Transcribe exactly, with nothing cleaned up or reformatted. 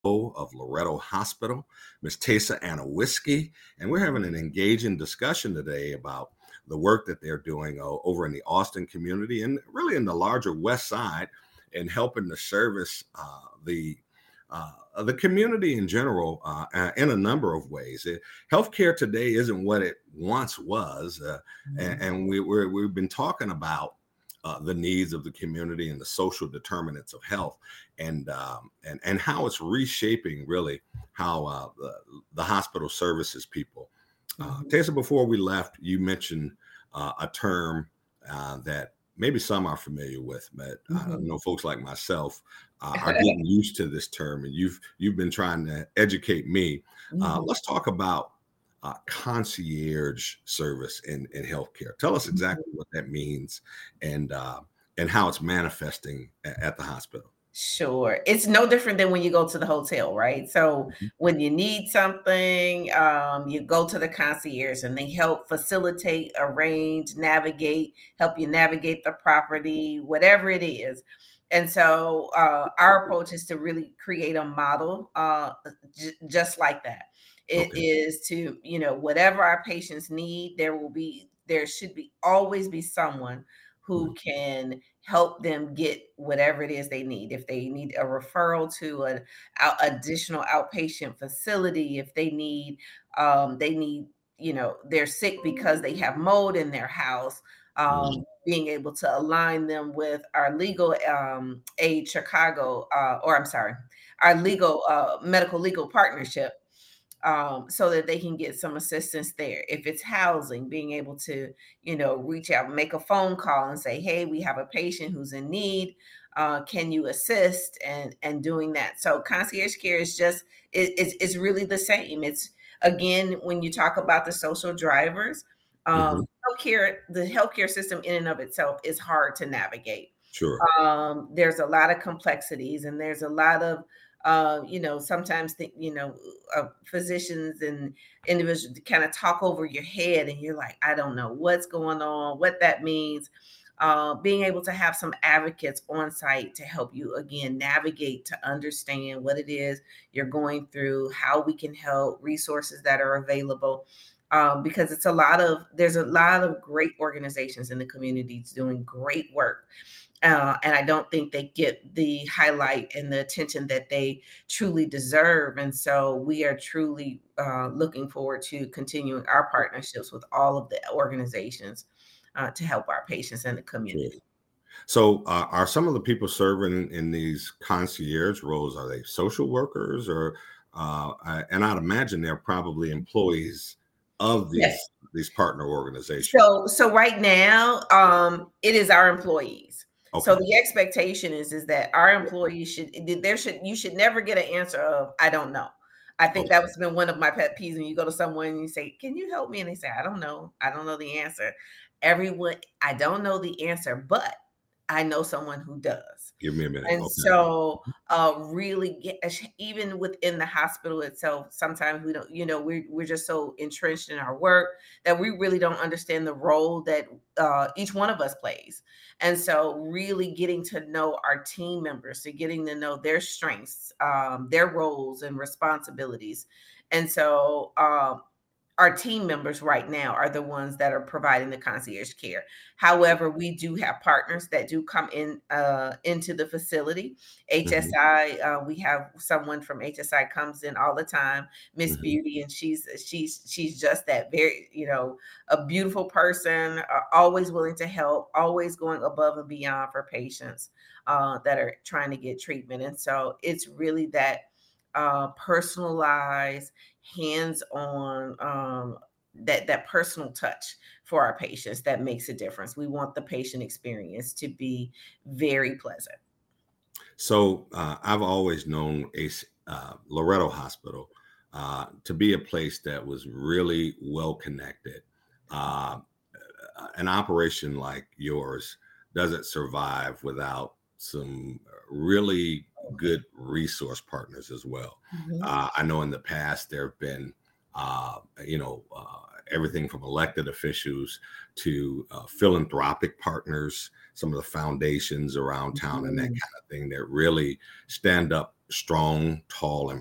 of Loretto Hospital, Miss Taysa Anawisky, and we're having an engaging discussion today about the work that they're doing o- over in the Austin community and really in the larger West Side and helping to service uh, the uh, the community in general uh, uh, in a number of ways. Uh, healthcare today isn't what it once was, uh, and, Mhm. and we, we're, we've been talking about uh, the needs of the community and the social determinants of health, and um, and and how it's reshaping really how uh, the, the hospital services people. Uh, Mhm. Tessa, before we left, you mentioned uh, a term uh, that maybe some are familiar with, but I Mhm. know folks like myself uh, are getting used to this term, and you've you've been trying to educate me. Uh, Mhm. let's talk about uh, concierge service in in healthcare. Tell us exactly what that means, and uh, and how it's manifesting a- at the hospital. Sure. It's no different than when you go to the hotel, right? So Mhm. when you need something, um, you go to the concierge and they help facilitate, arrange, navigate, help you navigate the property, whatever it is. And so uh, our approach is to really create a model uh, j- just like that. It Okay. is to, you know, whatever our patients need, there will be, there should be always be someone who Mhm. can help them get whatever it is they need. If they need a referral to an out, additional outpatient facility, if they need, um, they need, you know, they're sick because they have mold in their house, Mhm. um, being able to align them with our legal um, aid Chicago, uh, or I'm sorry, our legal uh, medical legal partnership um, so that they can get some assistance there. If it's housing, being able to, you know, reach out, make a phone call and say, hey, we have a patient who's in need. Uh, can you assist? And and doing that. So concierge care is just it, it's, it's really the same. It's again when you talk about the social drivers, um, Mhm. healthcare, the healthcare system in and of itself is hard to navigate. Sure. Um, there's a lot of complexities and there's a lot of uh, you know, sometimes the, you know, uh, physicians and individuals kind of talk over your head, and you're like, I don't know what's going on, what that means. Uh, being able to have some advocates on site to help you again navigate to understand what it is you're going through, how we can help, resources that are available. Um, because it's a lot of there's a lot of great organizations in the communities doing great work uh, and I don't think they get the highlight and the attention that they truly deserve. And so we are truly uh, looking forward to continuing our partnerships with all of the organizations uh, to help our patients and the Sure. community. So, uh, are some of the people serving in these concierge roles, are they social workers or, uh, I- and I'd imagine they're probably employees of Yes. these these partner organizations. So so right now, um, it is our employees. So Okay. the expectation is is that our employees should there should you should never get an answer of I don't know. I think Okay. that was been one of my pet peeves when you go to someone and you say, "Can you help me?" And they say, "I don't know. I don't know the answer." Everyone, I don't know the answer, but I know someone who does. Give me a minute. And Okay. so, uh, really get even within the hospital itself, sometimes we don't, you know, we're we're just so entrenched in our work that we really don't understand the role that uh, each one of us plays. And so, really getting to know our team members, to getting to know their strengths, um, their roles and responsibilities. And so, um, our team members right now are the ones that are providing the concierge care. However, we do have partners that do come in uh, into the facility. Mhm. H S I, uh, we have someone from H S I comes in all the time, Miss Mhm. Beauty, and she's she's she's just that very you know a beautiful person, uh, always willing to help, always going above and beyond for patients uh, that are trying to get treatment. And so it's really that uh, personalized hands-on um, that that personal touch for our patients that makes a difference. We want the patient experience to be very pleasant. So, uh, I've always known Ace, uh, Loretto Hospital uh, to be a place that was really well connected. Uh, uh, an operation like yours doesn't survive without some really good resource partners as well. Mhm. Uh, I know in the past there have been, uh, you know, uh, everything from elected officials to uh, philanthropic partners, some of the foundations around town and that Mhm. kind of thing that really stand up strong, tall, and